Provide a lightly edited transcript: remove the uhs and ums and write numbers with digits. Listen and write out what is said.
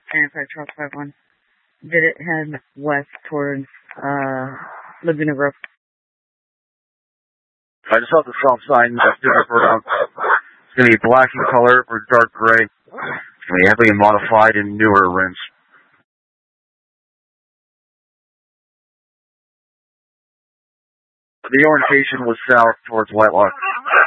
Anti-Truck 51. Did it head west towards Laguna Grove? I just saw the stop sign. It's going to be black in color or dark gray. It's going to be heavily modified and newer rims. The orientation was south towards Whitelock.